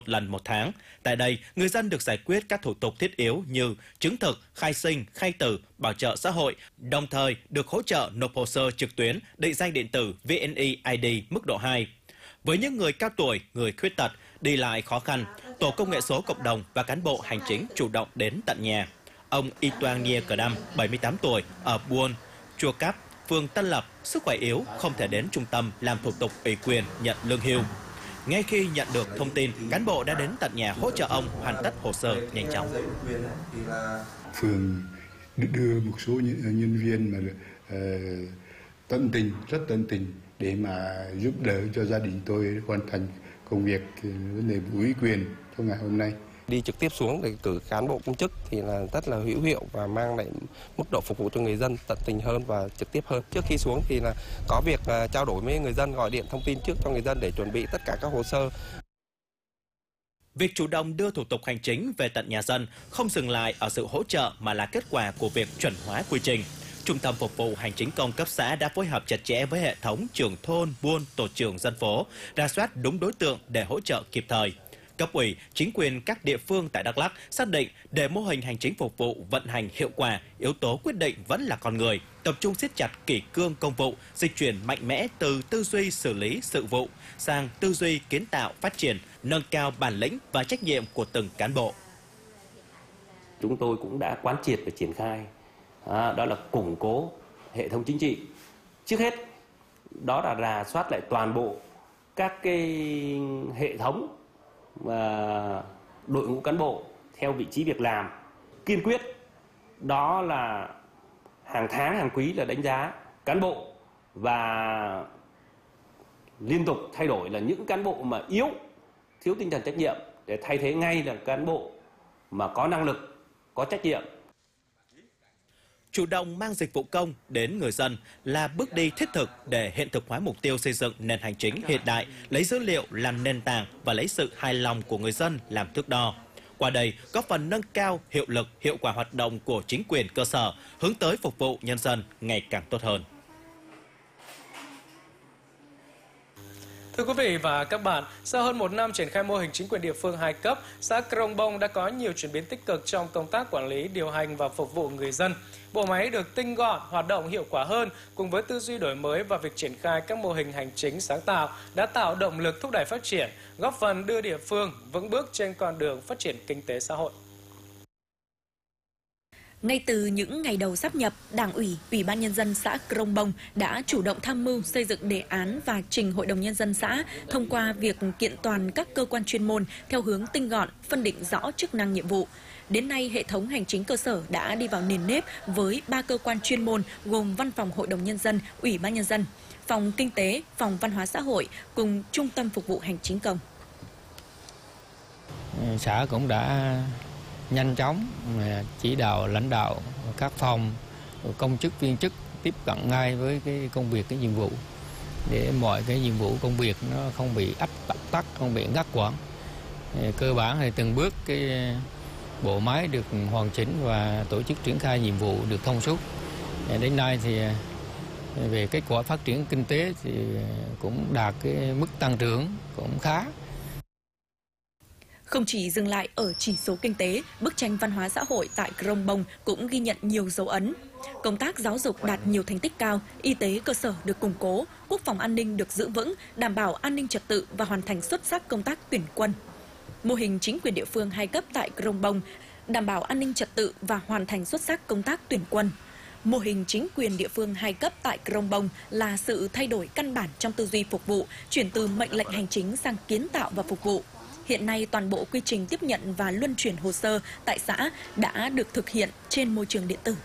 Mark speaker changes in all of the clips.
Speaker 1: lần một tháng. Tại đây, người dân được giải quyết các thủ tục thiết yếu như chứng thực, khai sinh, khai tử, bảo trợ xã hội, đồng thời được hỗ trợ nộp hồ sơ trực tuyến, định danh điện tử VNeID mức độ 2. Với những người cao tuổi, người khuyết tật, đi lại khó khăn, Tổ công nghệ số cộng đồng và cán bộ hành chính chủ động đến tận nhà. Ông Y Toang Nia Cờ Đam, 78 tuổi, ở Buôn, Chua Cáp, phường Tân Lập, sức khỏe yếu, không thể đến trung tâm làm thủ tục ủy quyền nhận lương hưu. Ngay khi nhận được thông tin, cán bộ đã đến tận nhà hỗ trợ ông hoàn tất hồ sơ nhanh chóng.
Speaker 2: Phường đưa một số nhân viên mà rất tận tình để mà giúp đỡ cho gia đình tôi hoàn thành công việc vấn đề ủy quyền trong ngày hôm nay.
Speaker 3: Đi trực tiếp xuống để cử cán bộ công chức thì là rất là hữu hiệu và mang lại mức độ phục vụ cho người dân tận tình hơn và trực tiếp hơn. Trước khi xuống thì là có việc trao đổi với người dân, gọi điện thông tin trước cho người dân để chuẩn bị tất cả các hồ sơ.
Speaker 1: Việc chủ động đưa thủ tục hành chính về tận nhà dân không dừng lại ở sự hỗ trợ mà là kết quả của việc chuẩn hóa quy trình. Trung tâm Phục vụ Hành chính công cấp xã đã phối hợp chặt chẽ với hệ thống trưởng thôn, buôn, tổ trưởng dân phố, rà soát đúng đối tượng để hỗ trợ kịp thời. Cấp ủy, chính quyền các địa phương tại Đắk Lắk xác định để mô hình hành chính phục vụ vận hành hiệu quả, yếu tố quyết định vẫn là con người, tập trung siết chặt kỷ cương công vụ, dịch chuyển mạnh mẽ từ tư duy xử lý sự vụ sang tư duy kiến tạo phát triển, nâng cao bản lĩnh và trách nhiệm của từng cán bộ.
Speaker 4: Chúng tôi cũng đã quán triệt và triển khai, đó là củng cố hệ thống chính trị. Trước hết, đó là rà soát lại toàn bộ các cái hệ thống và đội ngũ cán bộ theo vị trí việc làm. Kiên quyết đó là hàng tháng, hàng quý là đánh giá cán bộ và liên tục thay đổi là những cán bộ mà yếu, thiếu tinh thần trách nhiệm để thay thế ngay là cán bộ mà có năng lực, có trách nhiệm.
Speaker 1: Chủ động mang dịch vụ công đến người dân là bước đi thiết thực để hiện thực hóa mục tiêu xây dựng nền hành chính hiện đại, lấy dữ liệu làm nền tảng và lấy sự hài lòng của người dân làm thước đo. Qua đây, góp phần nâng cao hiệu lực, hiệu quả hoạt động của chính quyền cơ sở, hướng tới phục vụ nhân dân ngày càng tốt hơn.
Speaker 5: Thưa quý vị và các bạn, sau hơn một năm triển khai mô hình chính quyền địa phương 2 cấp, xã Krông Bông đã có nhiều chuyển biến tích cực trong công tác quản lý, điều hành và phục vụ người dân. Bộ máy được tinh gọn, hoạt động hiệu quả hơn, cùng với tư duy đổi mới và việc triển khai các mô hình hành chính sáng tạo đã tạo động lực thúc đẩy phát triển, góp phần đưa địa phương vững bước trên con đường phát triển kinh tế xã hội.
Speaker 6: Ngay từ những ngày đầu sáp nhập, Đảng ủy, Ủy ban Nhân dân xã Krông Bông đã chủ động tham mưu xây dựng đề án và trình Hội đồng Nhân dân xã thông qua việc kiện toàn các cơ quan chuyên môn theo hướng tinh gọn, phân định rõ chức năng nhiệm vụ. Đến nay, hệ thống hành chính cơ sở đã đi vào nền nếp với 3 cơ quan chuyên môn gồm Văn phòng Hội đồng Nhân dân, Ủy ban Nhân dân, Phòng Kinh tế, Phòng Văn hóa xã hội cùng Trung tâm Phục vụ Hành chính công.
Speaker 7: Xã cũng đã nhanh chóng chỉ đạo lãnh đạo các phòng, công chức viên chức tiếp cận ngay với cái công việc, cái nhiệm vụ để mọi cái nhiệm vụ công việc nó không bị ách tắc, không bị ngắt quãng. Cơ bản thì từng bước cái bộ máy được hoàn chỉnh và tổ chức triển khai nhiệm vụ được thông suốt. Đến nay thì về kết quả phát triển kinh tế thì cũng đạt cái mức tăng trưởng cũng khá.
Speaker 6: Không chỉ dừng lại ở chỉ số kinh tế, bức tranh văn hóa xã hội tại Krông Bông cũng ghi nhận nhiều dấu ấn. Công tác giáo dục đạt nhiều thành tích cao, y tế cơ sở được củng cố, quốc phòng an ninh được giữ vững, đảm bảo an ninh trật tự và hoàn thành xuất sắc công tác tuyển quân. Mô hình chính quyền địa phương 2 cấp tại Krông Bông đảm bảo an ninh trật tự và hoàn thành xuất sắc công tác tuyển quân. Mô hình chính quyền địa phương 2 cấp tại Krông Bông là sự thay đổi căn bản trong tư duy phục vụ, chuyển từ mệnh lệnh hành chính sang kiến tạo và phục vụ. Hiện nay, toàn bộ quy trình tiếp nhận và luân chuyển hồ sơ tại xã đã được thực hiện trên môi trường điện tử.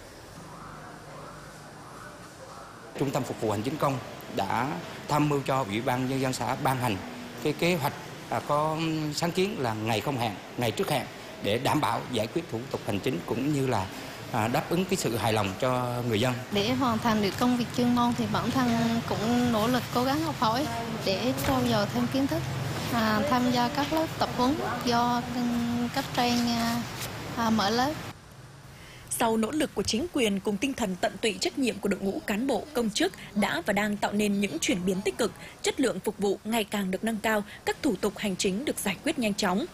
Speaker 8: Trung tâm Phục vụ Hành chính công đã tham mưu cho Ủy ban Nhân dân xã ban hành cái kế hoạch có sáng kiến là ngày không hẹn, ngày trước hẹn để đảm bảo giải quyết thủ tục hành chính cũng như là đáp ứng cái sự hài lòng cho người dân.
Speaker 9: Để hoàn thành được công việc chuyên môn thì bản thân cũng nỗ lực cố gắng học hỏi để trau dồi thêm kiến thức. Tham gia các lớp tập huấn do cấp trên mở lớp.
Speaker 6: Sau nỗ lực của chính quyền cùng tinh thần tận tụy trách nhiệm của đội ngũ cán bộ công chức đã và đang tạo nên những chuyển biến tích cực, chất lượng phục vụ ngày càng được nâng cao, các thủ tục hành chính được giải quyết nhanh chóng.